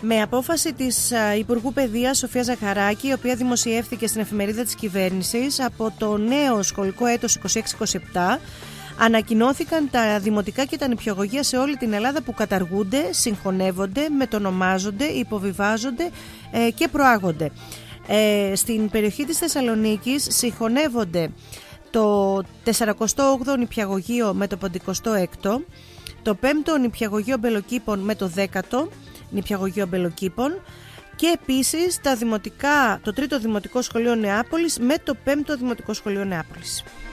Με απόφαση της Υπουργού Παιδείας Σοφία Ζαχαράκη, η οποία δημοσιεύθηκε στην εφημερίδα της κυβέρνησης, από το νέο σχολικό έτος 26-27 ανακοινώθηκαν τα δημοτικά και τα νηπιαγωγεία σε όλη την Ελλάδα που καταργούνται, συγχωνεύονται, μετονομάζονται, υποβιβάζονται και προάγονται. Στην περιοχή της Θεσσαλονίκης συγχωνεύονται το 48ο νηπιαγωγείο με το 56ο, το 5ο νηπιαγωγείο Μπελοκήπων με το 10ο νηπιαγωγείο Μπελοκήπων και επίσης το 3ο Δημοτικό Σχολείο Νεάπολης με το 5ο Δημοτικό Σχολείο Νεάπολης.